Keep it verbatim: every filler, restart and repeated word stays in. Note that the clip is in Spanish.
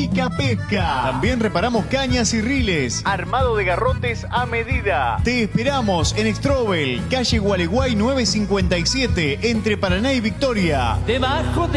Náutica Pesca. También reparamos cañas y riles. Armado de garrotes a medida. Te esperamos en Strobel, calle Gualeguay nueve cincuenta y siete, entre Paraná y Victoria. Debajo de